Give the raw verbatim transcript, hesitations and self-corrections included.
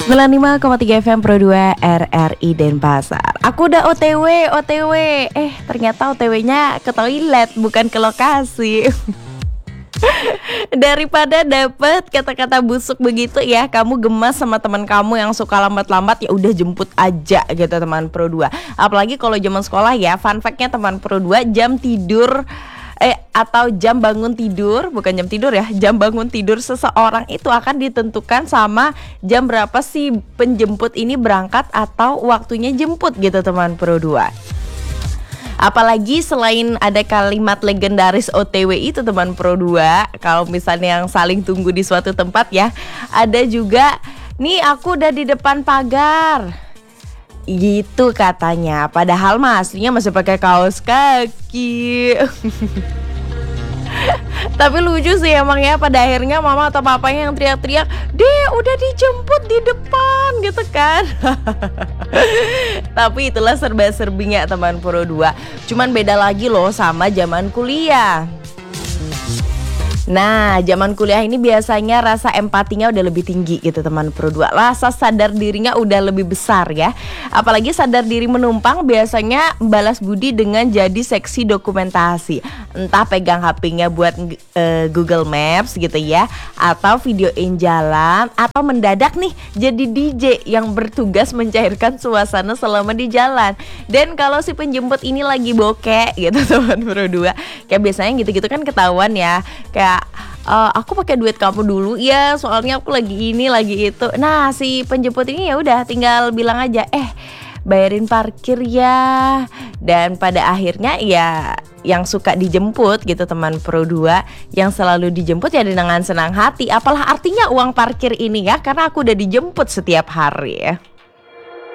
sembilan puluh lima koma tiga F M Pro dua R R I Denpasar. Aku udah O T W, O T W. Eh, ternyata O T W-nya ke toilet, bukan ke lokasi. Daripada dapet kata-kata busuk begitu ya, kamu gemas sama teman kamu yang suka lambat-lambat, ya udah jemput aja gitu teman Pro dua. Apalagi kalau zaman sekolah ya, fun fact-nya teman Pro dua, jam tidur Eh atau jam bangun tidur, bukan jam tidur ya, jam bangun tidur seseorang itu akan ditentukan sama jam berapa sih penjemput ini berangkat atau waktunya jemput gitu teman Pro dua. Apalagi selain ada kalimat legendaris O T W itu teman Pro dua, kalau misalnya yang saling tunggu di suatu tempat ya, ada juga nih aku udah di depan pagar gitu katanya, padahal mah aslinya masih pakai kaos kaki. Tapi lucu sih emang ya, pada akhirnya mama atau papanya yang teriak-teriak, "Dek, udah dijemput di depan," gitu kan. Tapi itulah serba-serbinya teman Pro dua. Cuman beda lagi loh sama zaman kuliah. Nah, zaman kuliah ini biasanya rasa empatinya udah lebih tinggi gitu teman Pro dua. Rasa sadar dirinya udah lebih besar ya. Apalagi sadar diri menumpang biasanya balas budi dengan jadi seksi dokumentasi. Entah pegang H P-nya buat uh, Google Maps gitu ya, atau videoin jalan, atau mendadak nih jadi D J yang bertugas mencairkan suasana selama di jalan. Dan kalau si penjemput ini lagi bokeh gitu teman Pro dua, kayak biasanya gitu-gitu kan ketahuan ya. Kayak Uh, aku pakai duit kamu dulu ya, soalnya aku lagi ini lagi itu. Nah, si penjemput ini ya udah tinggal bilang aja, eh bayarin parkir ya. Dan pada akhirnya ya yang suka dijemput gitu teman Pro dua, yang selalu dijemput ya dengan senang hati. Apalah artinya uang parkir ini ya, karena aku udah dijemput setiap hari ya.